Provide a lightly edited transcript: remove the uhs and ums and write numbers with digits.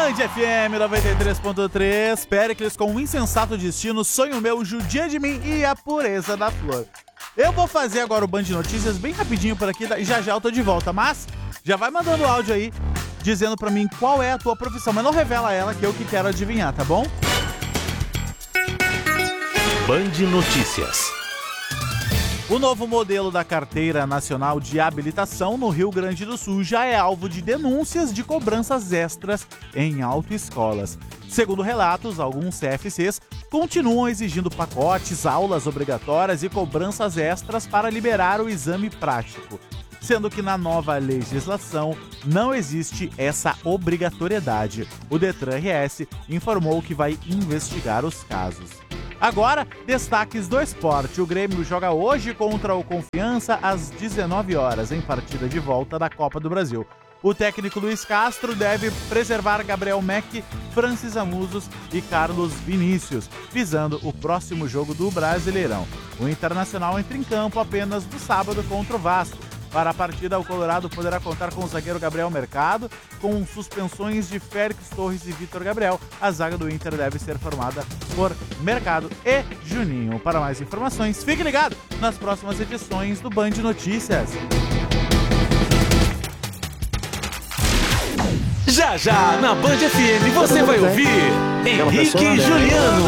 Band FM 93.3, Péricles com o insensato destino, sonho meu, judia de mim e a pureza da flor. Eu vou fazer agora o Band Notícias bem rapidinho por aqui e já eu tô de volta, mas já vai mandando áudio aí, dizendo pra mim qual é a tua profissão, mas não revela ela que eu que quero adivinhar, tá bom? Band Notícias. O novo modelo da Carteira Nacional de Habilitação no Rio Grande do Sul já é alvo de denúncias de cobranças extras em autoescolas. Segundo relatos, alguns CFCs continuam exigindo pacotes, aulas obrigatórias e cobranças extras para liberar o exame prático, sendo que na nova legislação não existe essa obrigatoriedade. O Detran RS informou que vai investigar os casos. Agora, destaques do esporte. O Grêmio joga hoje contra o Confiança às 19 horas, em partida de volta da Copa do Brasil. O técnico Luiz Castro deve preservar Gabriel Meck, Francis Amusos e Carlos Vinícius, visando o próximo jogo do Brasileirão. O Internacional entra em campo apenas no sábado contra o Vasco. Para a partida, o Colorado poderá contar com o zagueiro Gabriel Mercado, com suspensões de Félix Torres e Vitor Gabriel. A zaga do Inter deve ser formada por Mercado e Juninho. Para mais informações, fique ligado nas próximas edições do Band Notícias. Já na Band FM você vai ouvir Henrique e Juliano.